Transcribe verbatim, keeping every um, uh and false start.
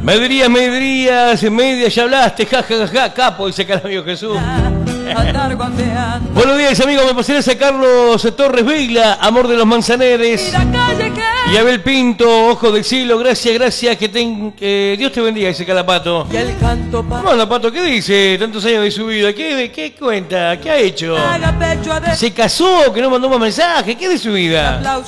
Medirías, medirías, en media ya hablaste, ja, ja, ja, ja, capo, dice Calamio Jesús. Buenos días, amigos, me pasaré a Carlos Torres Vila, amor de los Manzaneres. Y Abel Pinto, ojo del cielo, gracias, gracias, que, ten, que Dios te bendiga, dice Calapato. Y el canto pa... ¿Cómo anda, Pato? ¿Qué dice? Tantos años de su vida, ¿qué, qué cuenta? ¿Qué ha hecho? ¿Se casó? ¿Que no mandó más mensajes? ¿Qué de su vida?